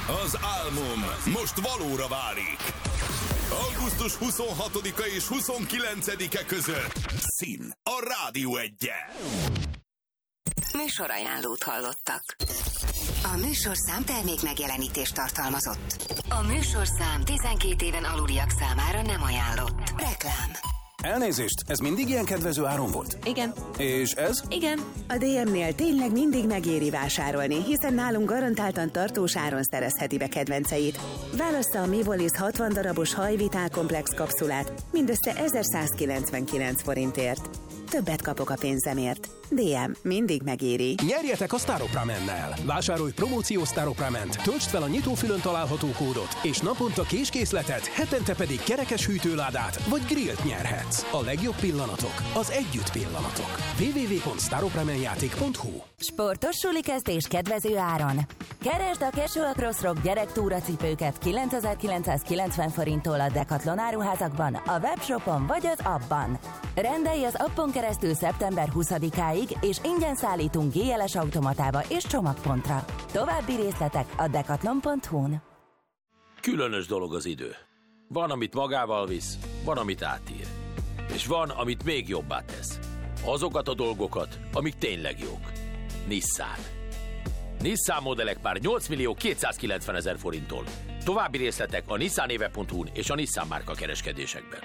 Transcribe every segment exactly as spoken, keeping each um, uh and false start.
Az álmom most valóra válik. augusztus huszonhatodika és huszonkilencedike között Szín a Rádió Egyen. Műsorajánlót hallottak. A műsorszám termék megjelenítést tartalmazott. A műsorszám tizenkét éven aluliak számára nem ajánlott. Reklám. Elnézést, ez mindig ilyen kedvező áron volt? Igen. És ez? Igen. A dé em-nél tényleg mindig megéri vásárolni, hiszen nálunk garantáltan tartós áron szerezheti be kedvenceit. Válassza a Mivolis hatvan darabos hajvitálkomplex kapszulát mindössze ezerszázkilencvenkilenc forintért. Többet kapok a pénzemért. dé em mindig megéri. Nyerjetek a Staropramennel! Vásárolj promóciós Staroprament, töltsd fel a nyitófülön található kódot, és naponta késkészletet, hetente pedig kerekes hűtőládát vagy grillt nyerhetsz. A legjobb pillanatok, az együtt pillanatok. double-u double-u double-u pont staropramenjáték pont hu. Sportos suli kezdés kedvező áron. Keresd a Casual Cross Rock gyerektúracipőket kilencezer-kilencszázkilencven forinttól a Decathlon áruházakban, a webshopon vagy az appban. Rendelj az appon keresztül szeptember huszadikáig, és ingyen szállítunk gé el es automatába és csomagpontra. További részletek a decathlon pont hu-n. Különös dolog az idő. Van, amit magával visz, van, amit átír. És van, amit még jobbá tesz. Azokat a dolgokat, amik tényleg jók. Nissan. Nissan modellek már nyolc millió kétszázkilencven ezer forinttól. További részletek a nissanéve pont hu-n és a Nissan márka kereskedésekben.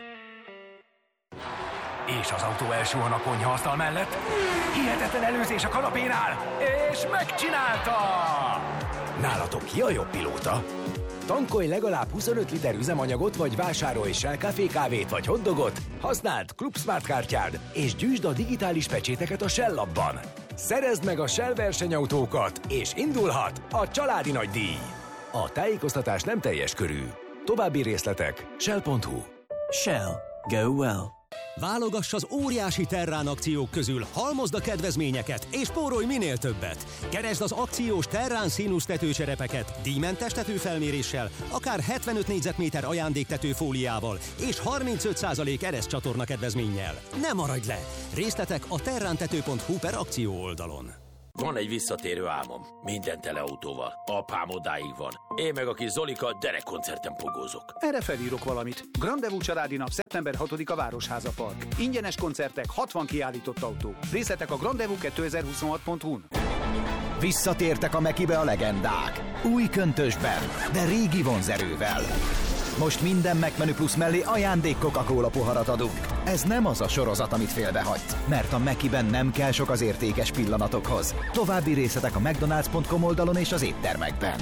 És az autó első a konyhaasztal mellett. Hihetetlen előzés a kanapénál, és megcsinálta! Nálatok ki a jobb pilóta? Tankolj legalább huszonöt liter üzemanyagot, vagy vásárolj Shell Café kávét vagy hotdogot, használd Club Smart kártyád, és gyűjtsd a digitális pecséteket a Shell Labban. Szerezd meg a Shell versenyautókat, és indulhat a családi nagydíj. A tájékoztatás nem teljes körű. További részletek shell pont hu. Shell. Go well. Válogass az óriási Terrán akciók közül, halmozd a kedvezményeket, és spórolj minél többet. Keresd az akciós Terrán színusz tetőcserepeket, díjmentes tetőfelméréssel, akár hetvenöt négyzetméter ajándéktetőfóliával, és harmincöt százalék ereszcsatorna kedvezménnyel. Ne maradj le! Részletek a terrántető pont hu per akció oldalon. Van egy visszatérő álmom. Minden tele autóval. Apám odáig van. Én meg a kis Zolika derekkoncerten pogózok. Erre felírok valamit. Grandevú családi nap szeptember hatodika Városháza Park. Ingyenes koncertek, hatvan kiállított autó. Részletek a grandevú kétezer-huszonhat pont hu-n. Visszatértek a Mekibe a legendák. Új köntösben, de régi vonzerővel. Most minden McMenü Plus mellé ajándék Coca-Cola poharat adunk. Ez nem az a sorozat, amit félbehagysz, mert a Mekiben nem kell sok az értékes pillanatokhoz. További részletek a mcdonalds pont com oldalon és az éttermekben.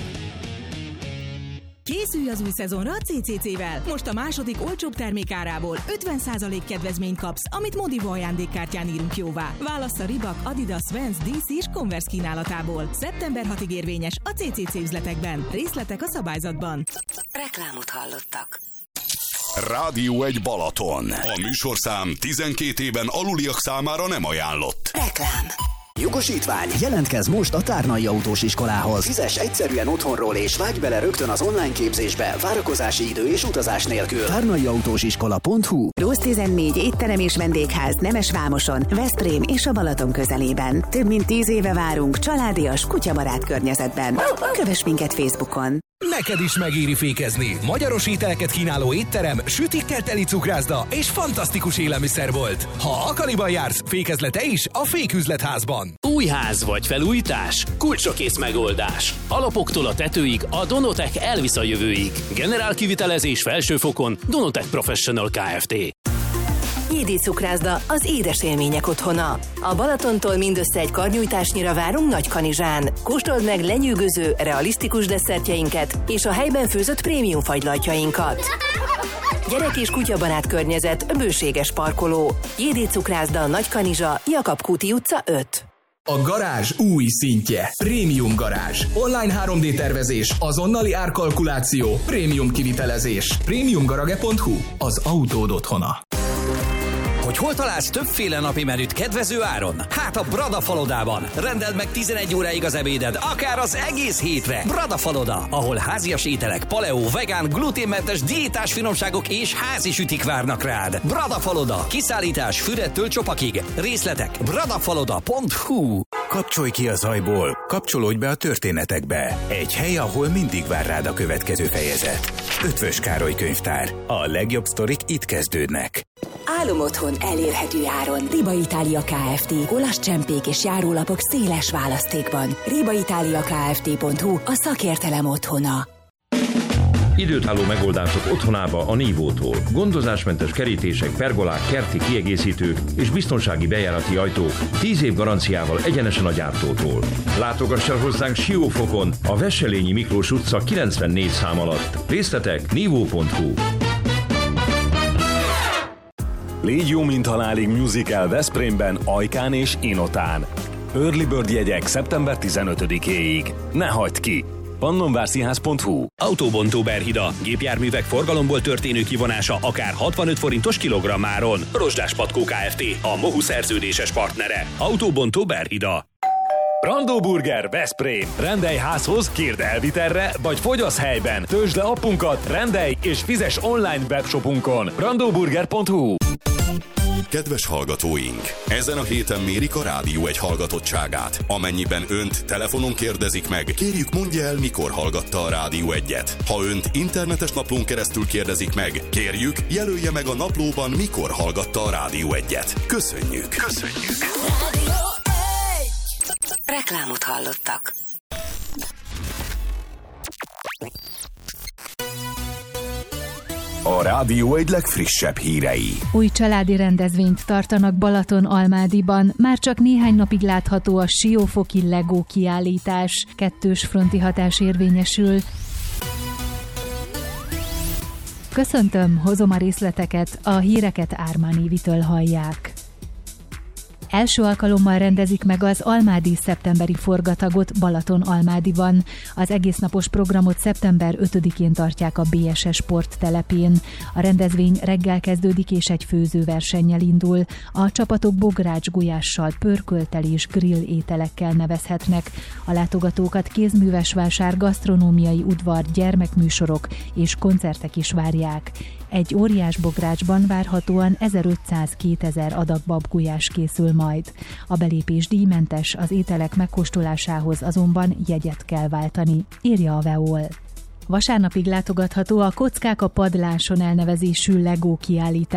Készülj az új szezonra a cé cé cé-vel! Most a második olcsóbb termékárából ötven százalék kedvezményt kapsz, amit Modivo ajándékkártyán írunk jóvá. Válassz a Reebok, Adidas, Vans, dé cé és Converse kínálatából. szeptember hatodikáig érvényes a cé cé cé üzletekben. Részletek a szabályzatban. Reklámot hallottak. Rádió egy Balaton. A műsorszám tizenkét éven aluliak számára nem ajánlott. Reklám. Jogosítvány. Jelentkezz most a Tárnai Autós Iskolához. Fizess egyszerűen otthonról és vágj bele rögtön az online képzésbe, várakozási idő és utazás nélkül. tárnai autós iskola pont hu. Róz tizennégy étterem és vendégház Nemesvámoson, Veszprém és a Balaton közelében. Több mint tíz éve várunk családias, kutyabarát környezetben. Kövess minket Facebookon. Neked is megéri fékezni. Magyaros ételeket kínáló étterem, sütikkel teli cukrászda és fantasztikus élelmiszerbolt. Ha Akaliban jársz, fékezle te is a Féküzletházban. Új ház vagy felújítás? Kulcsokész megoldás. Alapoktól a tetőig a Donotech elvisz a jövőig. Generál kivitelezés felsőfokon Donotech Professional Kft. Jédi Cukrászda, az édes élmények otthona. A Balatontól mindössze egy karnyújtásnyira várunk Nagykanizsán. Kóstold meg lenyűgöző, realisztikus desszertjeinket és a helyben főzött prémium fagylajtjainkat. Gyerek és kutyabarát környezet, bőséges parkoló. Jédi Cukrászda, Nagykanizsa, Jakab Kúti utca öt. A garázs új szintje. Prémium garázs. Online három dé tervezés, azonnali árkalkuláció, prémium kivitelezés. prémiumgarage pont hu. Az autód otthona. Hogy hol találsz többféle napi menüt kedvező áron? Hát a Brada Falodában. Rendeld meg tizenegy óráig az ebéded, akár az egész hétre. Brada Faloda, ahol házias ételek, paleo, vegán, gluténmentes, diétás finomságok és házi sütik várnak rád. Brada Faloda. Kiszállítás Füredtől Csopakig. Részletek bradafaloda pont hu. Kapcsolj ki a zajból, kapcsolódj be a történetekbe. Egy hely, ahol mindig vár rád a következő fejezet. Ötvös Károly könyvtár. A legjobb sztorik itt kezdődnek. Álomotthon elérhető áron. Riba Itália Kft. Olasz csempék és járólapok széles választékban. riba italia kft pont hu a szakértelem otthona. Időtálló megoldások otthonába a Nívótól. Gondozásmentes kerítések, pergolák, kerti kiegészítők és biztonsági bejárati ajtók tíz év garanciával egyenesen a gyártótól. Látogass el hozzánk Siófokon, a Wesselényi Miklós utca kilencvennégy szám alatt. Részletek nívó pont hu. Légy jó, mint halálig musical Veszprémben, Ajkán és Inotán. Early Bird jegyek szeptember tizenötödikéig. Ne hagyd ki! pannonvárszínház pont hu. Autóbontó Berhida. Gépjárművek forgalomból történő kivonása akár hatvanöt forintos kilogrammáron. Rozsdás Patkó Kft. A Mohu szerződéses partnere. Autóbontó Berhida. Brandó Burger Veszprém. Rendelj házhoz, kérd elvitelre, vagy fogyasz helyben. Töltsd le appunkat, rendelj és fizes online webshopunkon. brandó burger pont hu. Kedves hallgatóink! Ezen a héten mérik a Rádió egy hallgatottságát. Amennyiben önt telefonon kérdezik meg, kérjük mondja el, mikor hallgatta a Rádió egyet. Ha önt internetes naplón keresztül kérdezik meg, kérjük, jelölje meg a naplóban, mikor hallgatta a Rádió egyet. Köszönjük! Köszönjük! Reklámot hallottak. A Rádió egy legfrissebb hírei. Új családi rendezvényt tartanak Balaton-Almádiban. Már csak néhány napig látható a siófoki Lego kiállítás. Kettős fronti hatás érvényesül. Köszöntöm, hozom a részleteket, a híreket Ármán Évitől hallják. Első alkalommal rendezik meg az almádi szeptemberi forgatagot Balaton-Almádiban. Az egésznapos programot szeptember ötödikén tartják a bé es es sporttelepén. A rendezvény reggel kezdődik és egy főzőversennyel indul. A csapatok bogrács gulyással, pörköltel és grill ételekkel nevezhetnek. A látogatókat kézműves vásár, gasztronómiai udvar, gyermekműsorok és koncertek is várják. Egy óriás bográcsban várhatóan ezerötszáz-kétezer adag babgulyás készül majd. A belépés díjmentes, az ételek megkóstolásához azonban jegyet kell váltani, írja a Veol. Vasárnapig látogatható a Kockák a padláson elnevezésű Lego kiállítás.